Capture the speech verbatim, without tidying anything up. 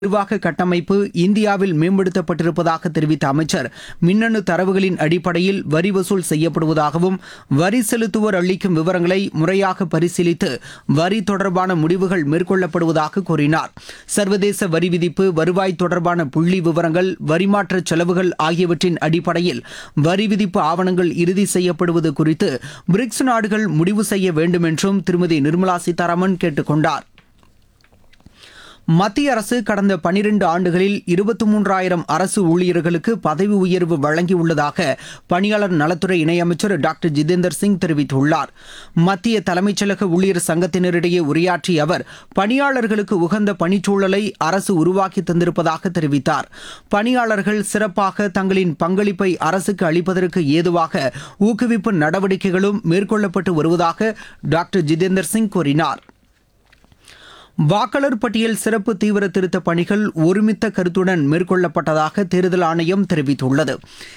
நிர்வாக கட்டமைப்பு இந்தியாவில் மேம்படுத்தப்பட்டிருப்பதாக தெரிவித்த அமைச்சர், மின்னணு தரவுகளின் அடிப்படையில் வரி வசூல் செய்யப்படுவதாகவும் வரி செலுத்துவோர் அளிக்கும் விவரங்களை முறையாக பரிசீலித்து வரி தொடர்பான முடிவுகள் மேற்கொள்ளப்படுவதாக கூறினார். சர்வதேச வரி விதிப்பு, வருவாய் தொடர்பான புள்ளி விவரங்கள், வரிமாற்ற செலவுகள் ஆகியவற்றின் அடிப்படையில் வரி விதிப்பு ஆவணங்கள் இறுதி செய்யப்படுவது குறித்து பிரிக்ஸ் நாடுகள் முடிவு செய்ய வேண்டும் என்றும் திருமதி நிர்மலா சீதாராமன் கேட்டுக் கொண்டார். மத்திய அரசு கடந்த பனிரண்டு ஆண்டுகளில் இருபத்தி மூன்றாயிரம் அரசு ஊழியர்களுக்கு பதவி உயர்வு வழங்கியுள்ளதாக பணியாளர் நலத்துறை இணையமைச்சர் டாக்டர் ஜிதேந்தர் சிங் தெரிவித்துள்ளார். மத்திய தலைமைச் செயலக ஊழியர் சங்கத்தினரிடையே உரையாற்றிய அவர், பணியாளர்களுக்கு உகந்த பணிச்சூழலை அரசு உருவாக்கி தந்திருப்பதாக தெரிவித்தார். பணியாளர்கள் சிறப்பாக தங்களின் பங்களிப்பை அரசுக்கு அளிப்பதற்கு ஏதுவாக ஊக்குவிப்பு நடவடிக்கைகளும் மேற்கொள்ளப்பட்டு வருவதாக டாக்டர் ஜிதேந்தர் சிங் கூறினார். வாக்காளர் பட்டியல் சிறப்பு தீவிர திருத்த பணிகள் ஒருமித்த கருத்துடன் மேற்கொள்ளப்பட்டதாக தேர்தல் ஆணையம் தெரிவித்துள்ளது.